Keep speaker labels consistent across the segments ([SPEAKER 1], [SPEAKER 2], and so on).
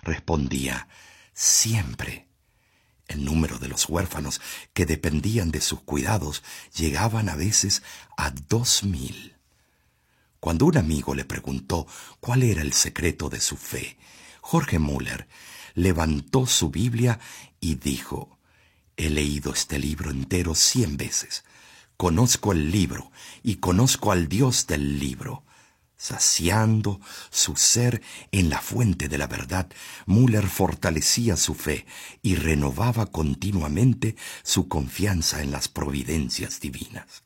[SPEAKER 1] respondía: siempre. El número de los huérfanos que dependían de sus cuidados llegaban a veces a 2000. Cuando un amigo le preguntó cuál era el secreto de su fe, Jorge Müller levantó su Biblia y dijo: he leído este libro entero 100 veces. Conozco el libro y conozco al Dios del libro. Saciando su ser en la fuente de la verdad, Müller fortalecía su fe y renovaba continuamente su confianza en las providencias divinas.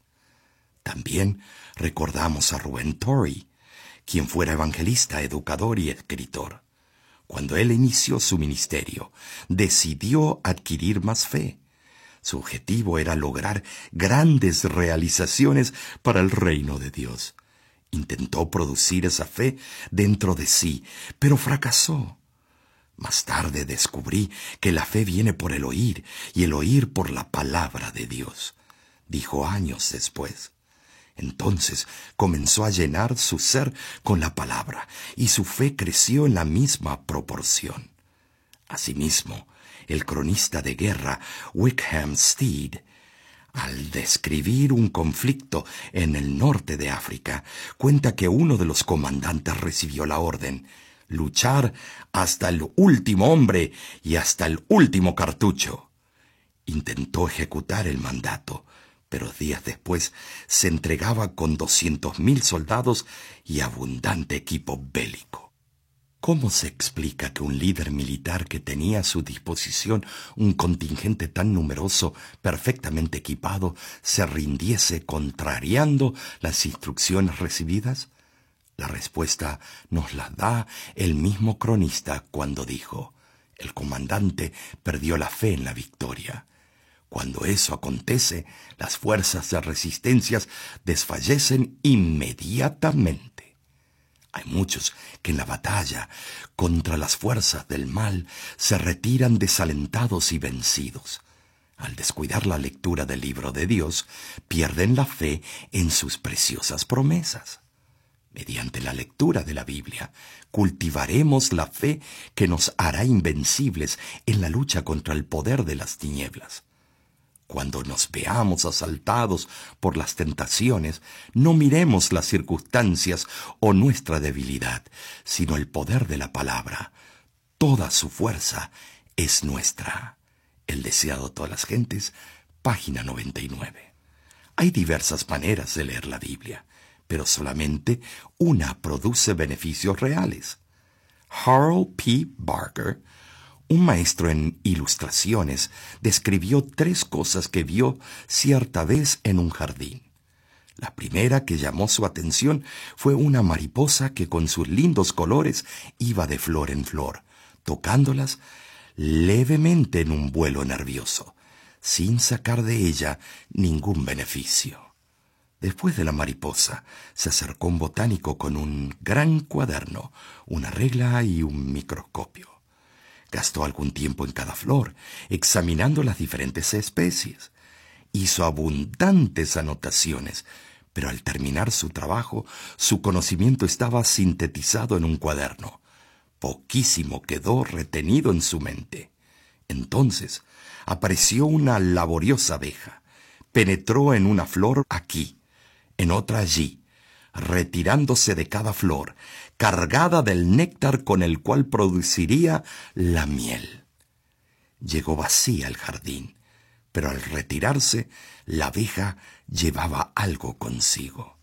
[SPEAKER 1] También recordamos a Rubén Torrey, quien fuera evangelista, educador y escritor. Cuando él inició su ministerio, decidió adquirir más fe. Su objetivo era lograr grandes realizaciones para el reino de Dios. Intentó producir esa fe dentro de sí, pero fracasó. Más tarde descubrí que la fe viene por el oír y el oír por la palabra de Dios, dijo años después. Entonces comenzó a llenar su ser con la palabra y su fe creció en la misma proporción. Asimismo, el cronista de guerra Wickham Steed, al describir un conflicto en el norte de África, cuenta que uno de los comandantes recibió la orden: luchar hasta el último hombre y hasta el último cartucho. Intentó ejecutar el mandato, pero días después se entregaba con 200.000 soldados y abundante equipo bélico. ¿Cómo se explica que un líder militar que tenía a su disposición un contingente tan numeroso, perfectamente equipado, se rindiese contrariando las instrucciones recibidas? La respuesta nos la da el mismo cronista cuando dijo: el comandante perdió la fe en la victoria. Cuando eso acontece, las fuerzas de resistencia desfallecen inmediatamente. Hay muchos que en la batalla contra las fuerzas del mal se retiran desalentados y vencidos. Al descuidar la lectura del libro de Dios, pierden la fe en sus preciosas promesas. Mediante la lectura de la Biblia, cultivaremos la fe que nos hará invencibles en la lucha contra el poder de las tinieblas. Cuando nos veamos asaltados por las tentaciones, no miremos las circunstancias o nuestra debilidad, sino el poder de la palabra. Toda su fuerza es nuestra. El deseado de todas las gentes, página 99. Hay diversas maneras de leer la Biblia, pero solamente una produce beneficios reales. Harold P. Barker, un maestro en ilustraciones, describió 3 cosas que vio cierta vez en un jardín. La primera que llamó su atención fue una mariposa que con sus lindos colores iba de flor en flor, tocándolas levemente en un vuelo nervioso, sin sacar de ella ningún beneficio. Después de la mariposa, se acercó un botánico con un gran cuaderno, una regla y un microscopio. Gastó algún tiempo en cada flor, examinando las diferentes especies. Hizo abundantes anotaciones, pero al terminar su trabajo, su conocimiento estaba sintetizado en un cuaderno. Poquísimo quedó retenido en su mente. Entonces apareció una laboriosa abeja. Penetró en una flor aquí, en otra allí, retirándose de cada flor, cargada del néctar con el cual produciría la miel. Llegó vacía al jardín, pero al retirarse, la abeja llevaba algo consigo.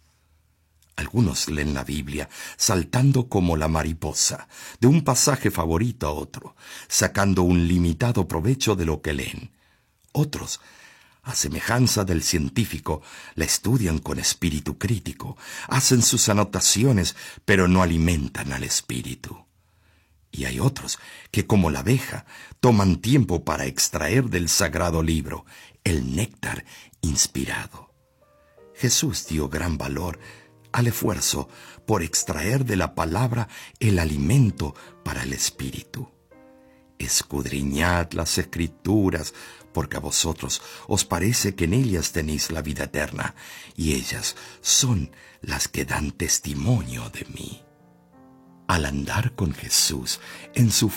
[SPEAKER 1] Algunos leen la Biblia saltando como la mariposa, de un pasaje favorito a otro, sacando un limitado provecho de lo que leen. Otros, a semejanza del científico, la estudian con espíritu crítico, hacen sus anotaciones, pero no alimentan al espíritu. Y hay otros que, como la abeja, toman tiempo para extraer del sagrado libro el néctar inspirado. Jesús dio gran valor al esfuerzo por extraer de la palabra el alimento para el espíritu. Escudriñad las Escrituras, porque a vosotros os parece que en ellas tenéis la vida eterna, y ellas son las que dan testimonio de mí. Al andar con Jesús en su